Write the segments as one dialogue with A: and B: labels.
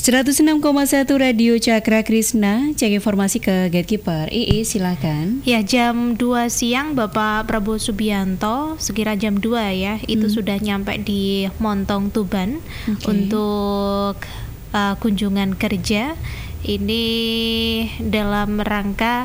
A: 106,1 Radio Cakra Krisna, cek informasi ke Gatekeeper. Silakan.
B: Ya, jam 2 siang Bapak Prabowo Subianto, sekira jam 2 ya, itu sudah nyampe di Montong, Tuban untuk kunjungan kerja. Ini dalam rangka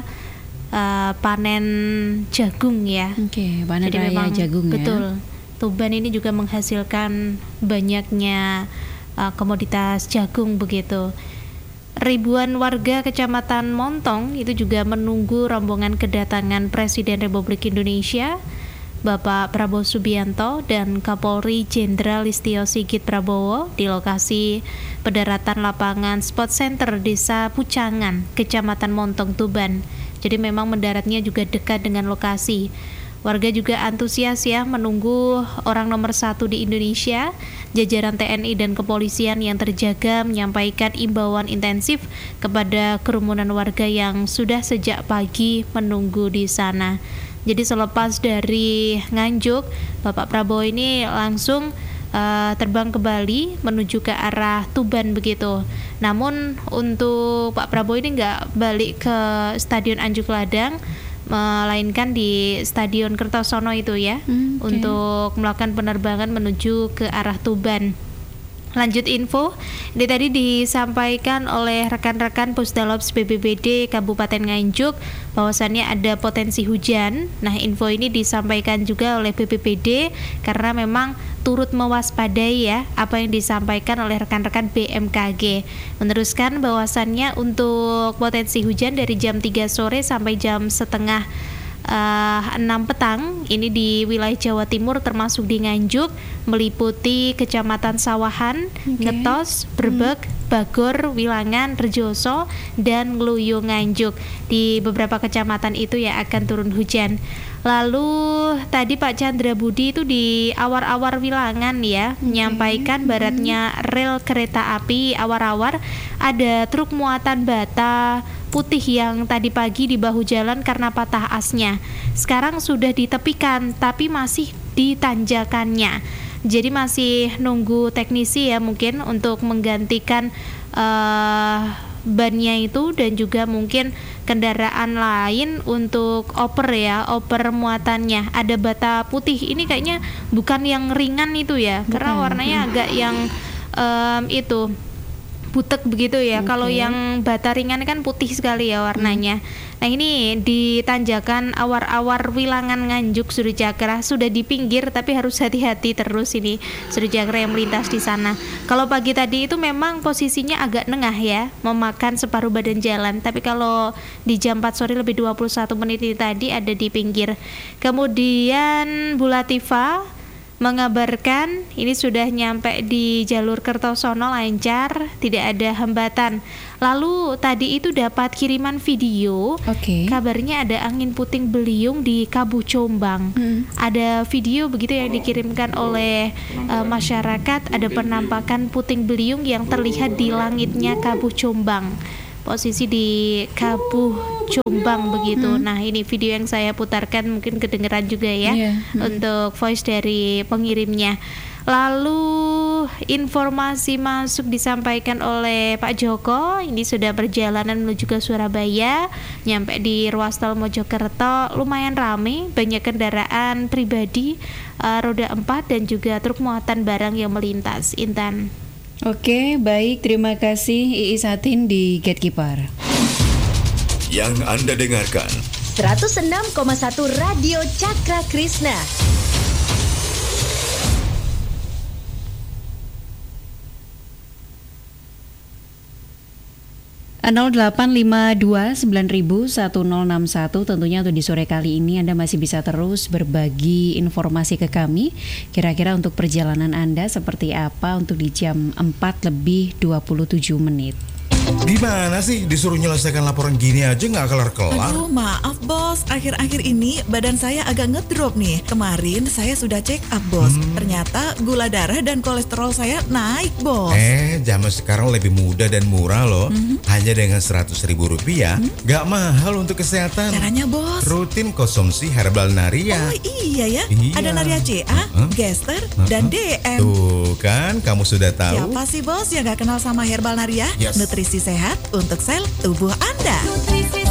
B: panen jagung ya.
A: Panen raya memang, jagung ya.
B: Betul. Tuban ini juga menghasilkan banyaknya komoditas jagung begitu. Ribuan warga Kecamatan Montong itu juga menunggu rombongan kedatangan Presiden Republik Indonesia Bapak Prabowo Subianto dan Kapolri Jenderal Listio Sigit Prabowo di lokasi pendaratan lapangan Sport Center Desa Pucangan, Kecamatan Montong, Tuban. Jadi memang mendaratnya juga dekat dengan lokasi. Warga juga antusias ya menunggu orang nomor 1 di Indonesia, jajaran TNI dan kepolisian yang terjaga menyampaikan imbauan intensif kepada kerumunan warga yang sudah sejak pagi menunggu di sana. Jadi selepas dari Nganjuk, Bapak Prabowo ini langsung terbang ke Bali menuju ke arah Tuban begitu. Namun untuk Pak Prabowo ini nggak balik ke Stadion Anjuk Ladang, melainkan di Stadion Kertosono itu ya, untuk melakukan penerbangan menuju ke arah Tuban. Lanjut info, ini tadi disampaikan oleh rekan-rekan Pusdalops BPBD Kabupaten Nganjuk bahwasannya ada potensi hujan. Nah, info ini disampaikan juga oleh BPBD karena memang turut mewaspadai ya apa yang disampaikan oleh rekan-rekan BMKG. Meneruskan bahwasannya untuk potensi hujan dari jam 3 sore sampai jam setengah 6 petang ini di wilayah Jawa Timur termasuk di Nganjuk meliputi Kecamatan Sawahan, Ngetos, Brebek, Bagor, Wilangan, Rejoso, dan Ngluyu Nganjuk. Di beberapa kecamatan itu ya akan turun hujan. Lalu tadi Pak Chandra Budi itu di awar-awar Wilangan ya menyampaikan baratnya rel kereta api awar-awar ada truk muatan bata putih yang tadi pagi di bahu jalan karena patah asnya. Sekarang sudah ditepikan tapi masih di tanjakannya. Jadi masih nunggu teknisi ya mungkin untuk menggantikan bannya itu dan juga mungkin kendaraan lain untuk oper muatannya. Ada bata putih ini kayaknya bukan yang ringan itu ya, karena warnanya agak yang itu butek begitu ya. Kalau yang bata ringan kan putih sekali ya warnanya. Nah, ini di tanjakan awar-awar Wilangan Nganjuk Surucakra sudah di pinggir tapi harus hati-hati terus ini Surucakra yang melintas di sana. Kalau pagi tadi itu memang posisinya agak nengah ya, memakan separuh badan jalan. Tapi kalau di jam 4 sore lebih 21 menit ini tadi ada di pinggir. Kemudian Bu Latifah mengabarkan ini sudah nyampe di jalur Kertosono lancar, tidak ada hambatan. Lalu tadi itu dapat kiriman video, kabarnya ada angin puting beliung di Kabuh Jombang. Ada video begitu yang dikirimkan oleh masyarakat, ada penampakan puting beliung yang terlihat di langitnya Kabuh Jombang. Posisi di Kabuh Jombang begitu. Nah, ini video yang saya putarkan mungkin kedengeran juga ya untuk voice dari pengirimnya. Lalu informasi masuk disampaikan oleh Pak Joko, ini sudah perjalanan menuju ke Surabaya, nyampe di ruas tol Mojokerto lumayan ramai, banyak kendaraan pribadi roda 4 dan juga truk muatan barang yang melintas. Intan.
A: Oke, baik, terima kasih Iis Satin di Gatekeeper.
C: Yang Anda dengarkan
D: 106,1 Radio Cakra Krisna.
A: 08529061 tentunya untuk di sore kali ini Anda masih bisa terus berbagi informasi ke kami. Kira-kira untuk perjalanan Anda seperti apa untuk di jam 4 lebih 27 menit.
E: Gimana sih disuruh nyelesaikan laporan gini aja nggak kelar-kelar?
F: Aduh, maaf bos, akhir-akhir ini badan saya agak ngedrop nih. Kemarin saya sudah check up bos, ternyata gula darah dan kolesterol saya naik bos.
E: Zaman sekarang lebih mudah dan murah loh. Hanya dengan Rp100.000, nggak mahal untuk kesehatan.
F: Caranya bos?
E: Rutin konsumsi Herbal Naria.
F: Oh iya ya,
E: Iya.
F: ada Naria CA, Gester, dan DM.
E: Tuh kan, kamu sudah tahu.
F: Siapa sih bos yang gak kenal sama Herbal Naria?
E: Yes.
F: Nutrisi sehat untuk sel tubuh Anda.
G: Nutrisi